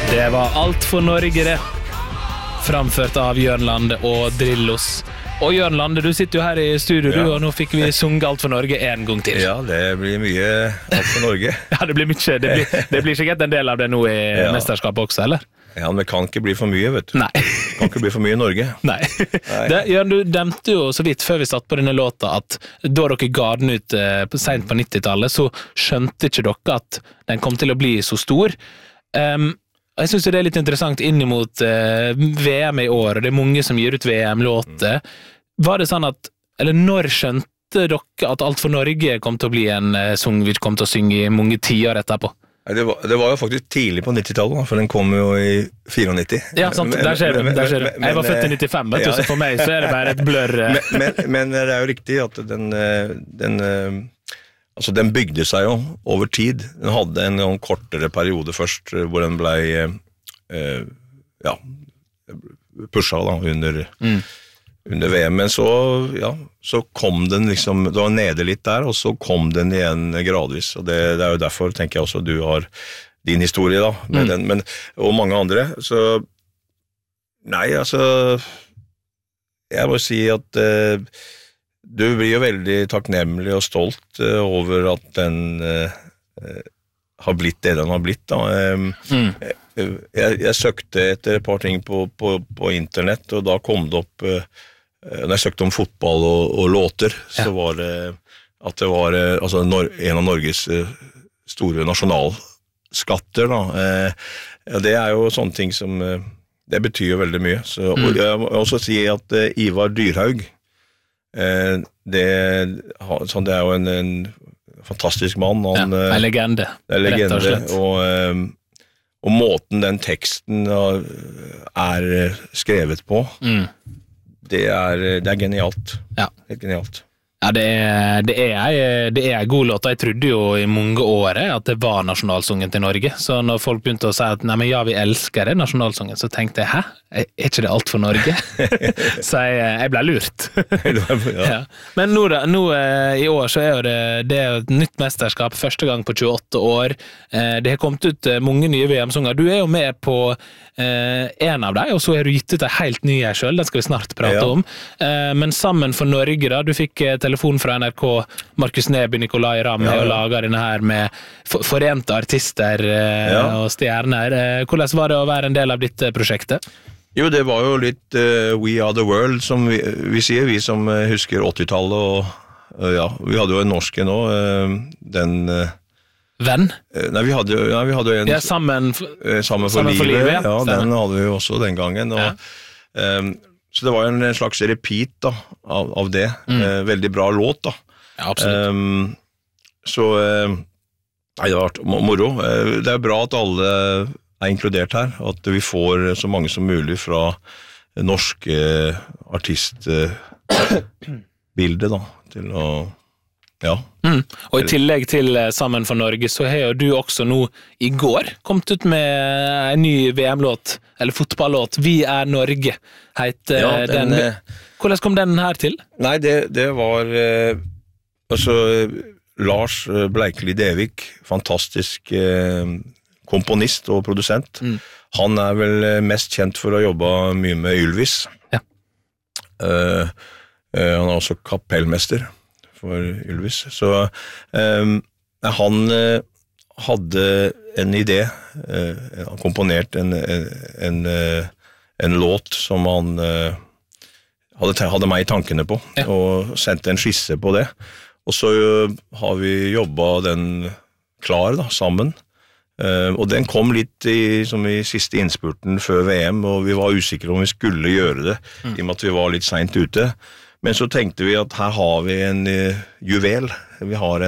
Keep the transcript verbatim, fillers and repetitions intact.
Det var alt for Norge det. Framført av Jørn Lande og Drillos. Og Jørn Lande, du sitter jo her i studio, ja. Du, og nå fikk vi sunget alt for Norge en gang til. Ja, det blir mye alt for Norge. Ja, det blir mye. Det blir, det blir sikkert en del av det nå i ja. mesterskapet også, eller? Ja, men det kan ikke bli for mye, vet du. Nei. Det kan ikke bli for mye i Norge. Nei. Nei. Det, Jørn, du demte jo så vidt før vi satt på denne låta at da dere ga den ut eh, sent på nittitallet, så skjønte ikke dere at den kom til å bli så stor. Um, jeg synes det er litt interessant inn mot uh, V M i år, og det er mange som gir ut V M-låter. Var det sånn at, eller når skjønte dere at Alt for Norge kom til å bli en uh, sang vi kom til å synge i mange tiår etterpå? Det var, det var jo faktisk tidlig på nittitallet, for den kom jo i nittifire. Ja, sant, der ser du, der ser du. Jeg var født i nittifem, vet du, ja. Så for meg så er det bare et blør. Men, men, men det er jo riktig at den, den, altså den bygde seg jo over tid. Den hadde en, en kortere periode først, hvor den ble eh, ja, pusha da, under... Mm. under V M, men så, ja, så kom den liksom, det var nede litt der, og så kom den igjen gradvis, og det, det er jo derfor, tenker jeg også, du har din historie da, med mm. den, men, og mange andre, så nei, altså jeg må si at eh, du blir jo veldig takknemlig og stolt eh, over at den eh, har blitt det den har blitt da. Eh, mm. jeg, jeg søkte etter et par ting på, på, på internett, og da kom det opp eh, når jeg søkte om fotball og, og låter, så ja. Var det at det var altså, en av Norges store nasjonalskatter. Da. Eh, det er jo sånne ting som det betyr jo veldig mye. Så, mm. og jeg må også si at uh, Ivar Dyrhaug, eh, det, sånn, det er jo en, en fantastisk mann. Han, ja, en legende. En legende, rett og slett. Og, eh, og måten den teksten uh, er skrevet på, mm. Det er, det er genialt. Ja. Det er genialt. Ja, det er, det er, det er en god låt. Jeg trodde jo i mange år at det var nasjonalsungen til Norge. Så når folk begynte å si at nei, men ja, vi elsker det, nasjonalsungen, så tenkte jeg, hæ? Er ikke det alt for Norge? Så jeg, jeg ble lurt. Ja. Ja. Men nå, da, nå i år så er det, det er et nytt mesterskap, første gang på tjueåtte år. Det har kommet ut mange nye V M-sanger. Du er jo med på eh, en av dem, og så har du gitt ut en helt ny her selv, den skal vi snart prate ja. Om. Eh, men Sammen for Norge da, du fikk telefon fra N R K, Markus Neby, Nikolai Ramm, ja, ja. Og laget denne her med for, forente artister eh, ja. Og stjerner. Eh, hvordan var det å være en del av ditt prosjektet? Jo, det var jo litt uh, We Are The World, som vi, vi sier, vi som uh, husker åttitallet, og uh, ja, vi hadde jo en norske nå, uh, den... Uh, Venn? Uh, nei, vi hadde jo nei, vi hadde en... Ja, sammen, uh, sammen for, sammen livet, for livet, ja. Ja, den hadde vi jo også den gangen, og... Ja. Um, så det var en slags repeat da, av, av det. Mm. Uh, veldig bra låt da. Ja, absolutt. Um, så uh, nei, det har vært moro. Uh, det er bra at alle er inkludert her, at vi får så mange som mulig fra norske artistbildet uh, da, til å ja. Mm. Og i tillegg til Sammen for Norge, så har jo du også nå i går kommet ut med en ny V M-låt, eller fotballlåt, Vi er Norge, heter ja, den. den. Hvordan kom den her til? Nei, det, det var eh, altså Lars Bleikli Devik, fantastisk eh, komponist og produsent. Mm. Han er vel mest kjent for å jobbe mye med Ylvis. Ja. Uh, uh, han er også kapellmester for Ylvis. Så um, han uh, hadde en idé, uh, han komponerte en, en, en, en låt som han uh, hadde, hadde meg i tankene på, ja. Og sendte en skisse på det. Og så uh, har vi jobbet den klar da, sammen. Uh, og den kom litt i, som i siste innspurten før V M, og vi var usikre om vi skulle gjøre det, mm. i og med at vi var litt sent ute. Men så tenkte vi at her har vi en uh, juvel, vi har en